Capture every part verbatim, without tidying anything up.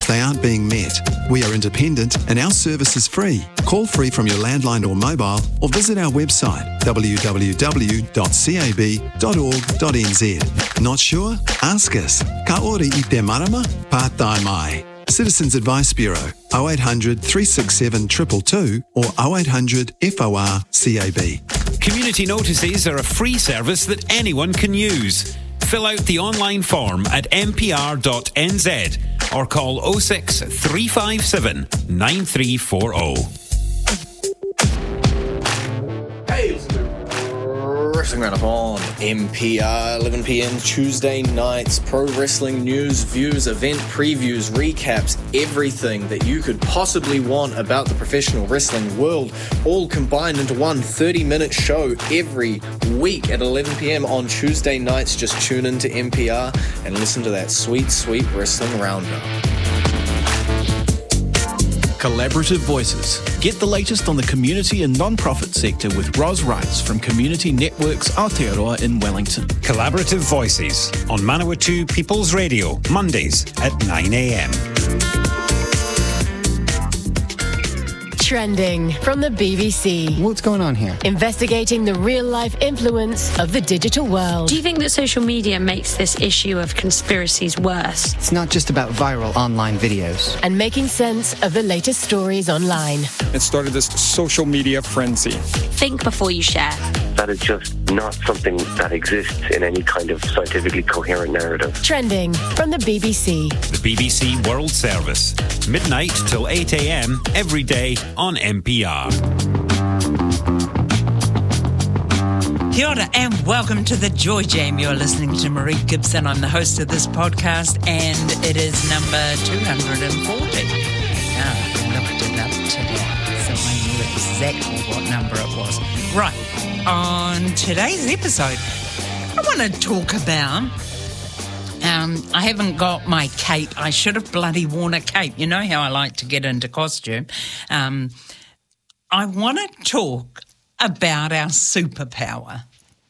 they aren't being met. We are independent and our service is free. Call free from your landline or mobile or visit our website w w w dot c a b dot org dot n z. Not sure? Ask us. Ka ora I te marama, pātai mai. Citizens Advice Bureau, oh eight hundred, three six seven, two two two or oh eight hundred F O R C A B. Community notices are a free service that anyone can use. Fill out the online form at m p r dot n z or call oh six, three five seven, nine three four oh. Hey, listen to Wrestling Roundup on M P R, eleven p.m. Tuesday nights. Pro wrestling news, views, event previews, recaps, everything that you could possibly want about the professional wrestling world, all combined into one thirty-minute show every week at eleven p.m. on Tuesday nights. Just tune in to M P R and listen to that sweet, sweet Wrestling Roundup. Collaborative Voices. Get the latest on the community and non-profit sector with Ros Rights from Community Networks Aotearoa in Wellington. Collaborative Voices on Manawatu People's Radio, Mondays at nine a.m. Trending from the B B C. What's going on here? Investigating the real-life influence of the digital world. Do you think that social media makes this issue of conspiracies worse? It's not just about viral online videos. And making sense of the latest stories online. It started this social media frenzy. Think before you share. That is just not something that exists in any kind of scientifically coherent narrative. Trending from the B B C. The B B C World Service. Midnight till eight a.m. every day on M P R. Kia ora and welcome to the Joy Jam. You're listening to Marie Gibson. I'm the host of this podcast and it is number two hundred forty. Now, I looked it up today, so I knew exactly what number it was. Right, on today's episode, I want to talk about... Um, I haven't got my cape. I should have bloody worn a cape. You know how I like to get into costume. Um, I want to talk about our superpower.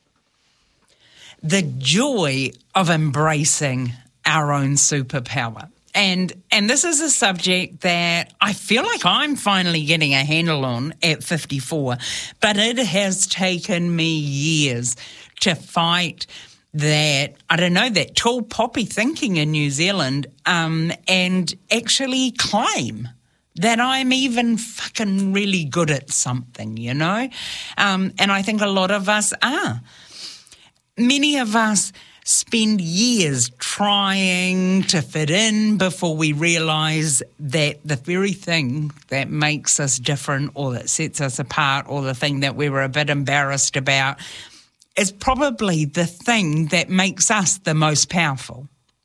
The joy of embracing our own superpower. And and this is a subject that I feel like I'm finally getting a handle on at fifty-four, but it has taken me years to fight that, I don't know, that tall poppy thinking in New Zealand um, and actually claim that I'm even fucking really good at something, you know? Um, and I think a lot of us are. Many of us spend years trying to fit in before we realise that the very thing that makes us different or that sets us apart or the thing that we were a bit embarrassed about is probably the thing that makes us the most powerful.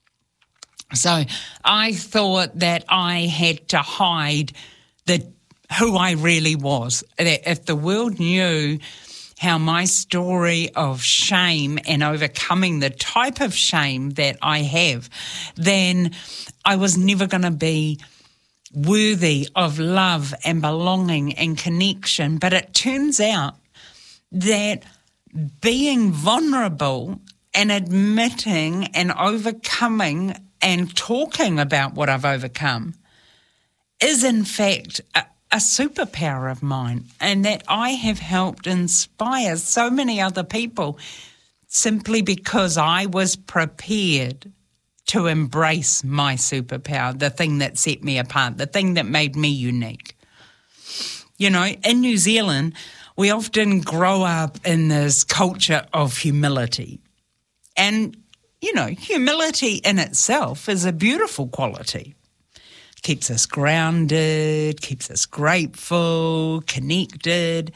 So I thought that I had to hide the who I really was. That if the world knew how my story of shame and overcoming the type of shame that I have, then I was never going to be worthy of love and belonging and connection. But it turns out that being vulnerable and admitting and overcoming and talking about what I've overcome is in fact a, a superpower of mine, and that I have helped inspire so many other people simply because I was prepared to embrace my superpower, the thing that set me apart, the thing that made me unique. You know, in New Zealand, we often grow up in this culture of humility. And, you know, humility in itself is a beautiful quality. Keeps us grounded, keeps us grateful, connected.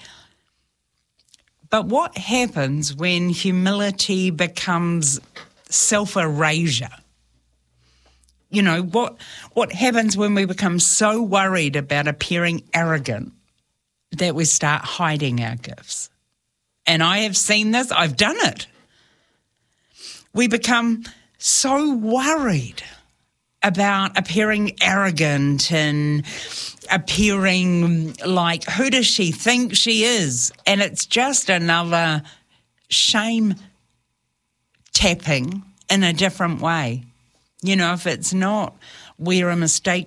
But what happens when humility becomes self-erasure? You know, what what happens when we become so worried about appearing arrogant that we start hiding our gifts? And I have seen this, I've done it. We become so worried about appearing arrogant and appearing like, who does she think she is? And it's just another shame tapping in a different way. You know, if it's not, we're a mistake